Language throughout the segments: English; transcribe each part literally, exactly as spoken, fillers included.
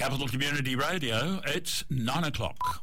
Capital Community Radio, it's nine o'clock.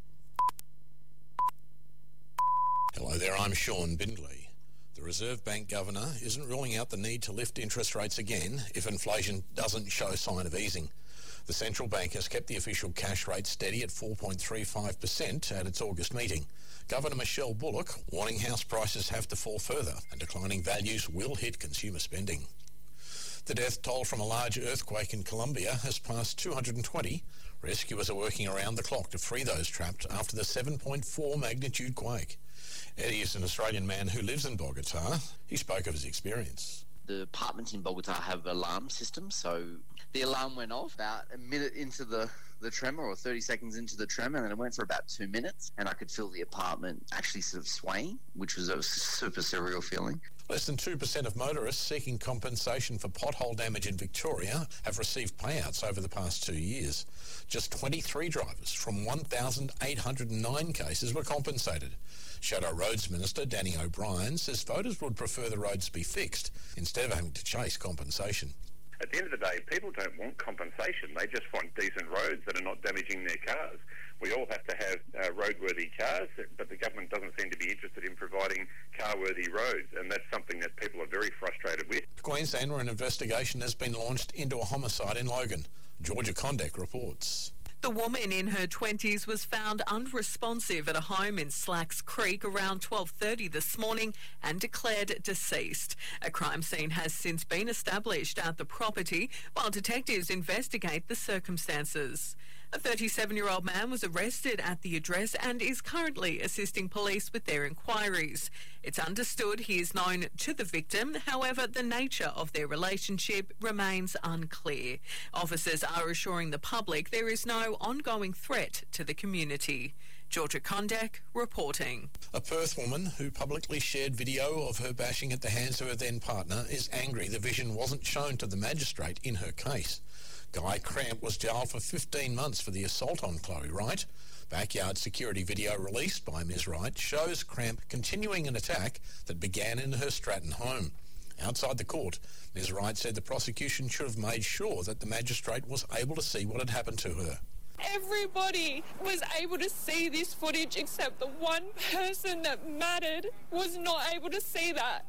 Hello there, I'm Sean Bindley. The Reserve Bank Governor isn't ruling out the need to lift interest rates again if inflation doesn't show sign of easing. The central bank has kept the official cash rate steady at four point three five percent at its August meeting. Governor Michelle Bullock warning house prices have to fall further and declining values will hit consumer spending. The death toll from a large earthquake in Colombia has passed two hundred twenty. Rescuers are working around the clock to free those trapped after the seven point four magnitude quake. Eddie is an Australian man who lives in Bogota. He spoke of his experience. The apartments in Bogota have alarm systems, so the alarm went off about a minute into the, the tremor, or thirty seconds into the tremor, and then it went for about two minutes, and I could feel the apartment actually sort of swaying, which was a super surreal feeling. Less than two percent of motorists seeking compensation for pothole damage in Victoria have received payouts over the past two years. Just twenty-three drivers from one thousand eight hundred nine cases were compensated. Shadow Roads Minister Danny O'Brien says voters would prefer the roads be fixed instead of having to chase compensation. At the end of the day, people don't want compensation. They just want decent roads that are not damaging their cars. We all have to have uh, roadworthy cars, but the government doesn't seem to be interested in providing car-worthy roads, and that's something that people are very frustrated with. Queensland, where an investigation has been launched into a homicide in Logan. Georgia Condek reports. The woman in her twenties was found unresponsive at a home in Slacks Creek around twelve thirty this morning and declared deceased. A crime scene has since been established at the property while detectives investigate the circumstances. A thirty-seven-year-old man was arrested at the address and is currently assisting police with their inquiries. It's understood he is known to the victim, however, the nature of their relationship remains unclear. Officers are assuring the public there is no ongoing threat to the community. Georgia Condek reporting. A Perth woman who publicly shared video of her bashing at the hands of her then partner is angry the vision wasn't shown to the magistrate in her case. Guy Cramp was jailed for fifteen months for the assault on Chloe Wright. Backyard security video released by Miz Wright shows Cramp continuing an attack that began in her Stratton home. Outside the court, Miz Wright said the prosecution should have made sure that the magistrate was able to see what had happened to her. Everybody was able to see this footage except the one person that mattered was not able to see that.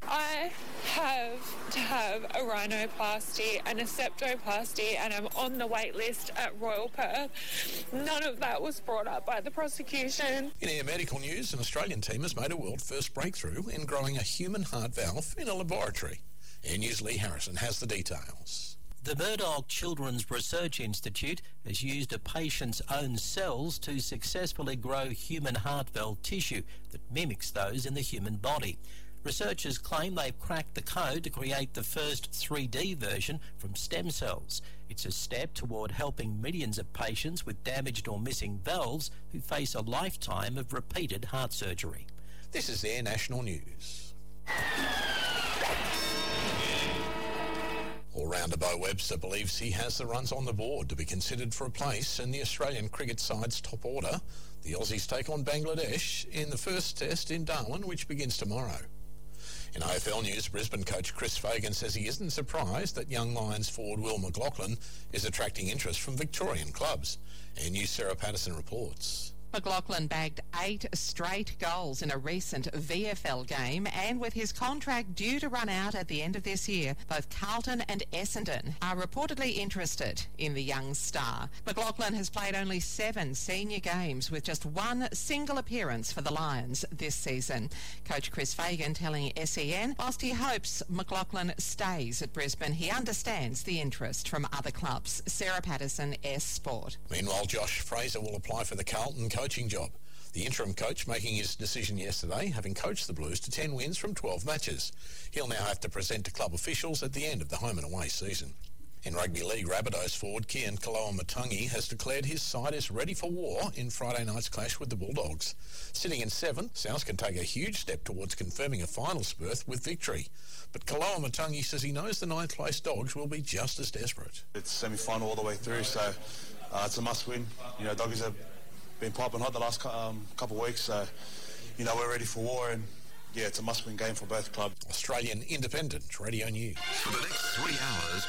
I have to have a rhinoplasty and a septoplasty, and I'm on the wait list at Royal Perth. None of that was brought up by the prosecution. In Air Medical news, an Australian team has made a world-first breakthrough in growing a human heart valve in a laboratory. Air News' Lee Harrison has the details. The Murdoch Children's Research Institute has used a patient's own cells to successfully grow human heart valve tissue that mimics those in the human body. Researchers claim they've cracked the code to create the first three D version from stem cells. It's a step toward helping millions of patients with damaged or missing valves who face a lifetime of repeated heart surgery. This is Air National News. All-rounder Bo Webster believes he has the runs on the board to be considered for a place in the Australian cricket side's top order. The Aussies take on Bangladesh in the first test in Darwin, which begins tomorrow. In A F L news, Brisbane coach Chris Fagan says he isn't surprised that young Lions forward Will McLaughlin is attracting interest from Victorian clubs. Air News' Sarah Patterson reports. McLaughlin bagged eight straight goals in a recent V F L game, and with his contract due to run out at the end of this year, both Carlton and Essendon are reportedly interested in the young star. McLaughlin has played only seven senior games with just one single appearance for the Lions this season. Coach Chris Fagan telling S E N, whilst he hopes McLaughlin stays at Brisbane, he understands the interest from other clubs. Sarah Patterson, S Sport. Meanwhile, Josh Fraser will apply for the Carlton coaching job. The interim coach making his decision yesterday, having coached the Blues to ten wins from twelve matches. He'll now have to present to club officials at the end of the home and away season. In rugby league, Rabbitohs forward Kian Kaloa-Matangi has declared his side is ready for war in Friday night's clash with the Bulldogs. Sitting in seventh, South can take a huge step towards confirming a finals berth with victory. But Kaloa-Matangi says he knows the ninth place Dogs will be just as desperate. It's semi-final all the way through, so uh, it's a must-win. You know, Doggies have been piping hot the last um, couple of weeks, so you know we're ready for war, and yeah, it's a must-win game for both clubs. Australian Independent Radio News. For the next three hours,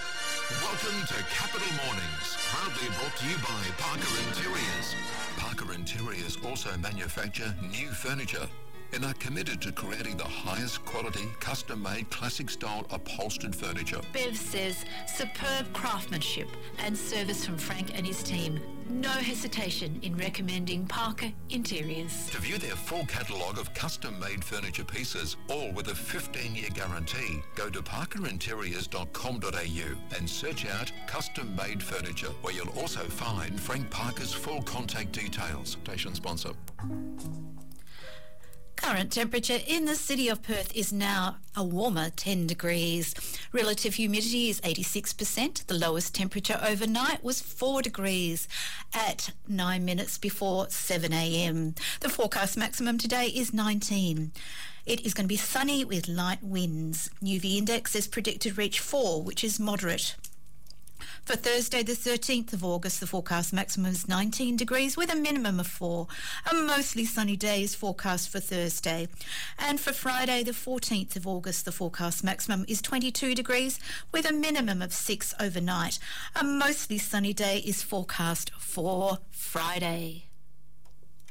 Welcome to Capital Mornings, proudly brought to you by Parker Interiors. Parker Interiors also manufacture new furniture and are committed to creating the highest quality, custom-made, classic-style upholstered furniture. Bev says superb craftsmanship and service from Frank and his team. No hesitation in recommending Parker Interiors. To view their full catalogue of custom-made furniture pieces, all with a fifteen-year guarantee, go to parker interiors dot com dot a u and search out custom-made furniture, where you'll also find Frank Parker's full contact details. Station sponsor. Current temperature in the city of Perth is now a warmer ten degrees. Relative humidity is eighty-six percent. The lowest temperature overnight was four degrees at nine minutes before seven a m. The forecast maximum today is nineteen. It is going to be sunny with light winds. U V index is predicted to reach four, which is moderate. For Thursday the thirteenth of August, the forecast maximum is nineteen degrees with a minimum of four. A mostly sunny day is forecast for Thursday. And for Friday the fourteenth of August, the forecast maximum is twenty-two degrees with a minimum of six overnight. A mostly sunny day is forecast for Friday.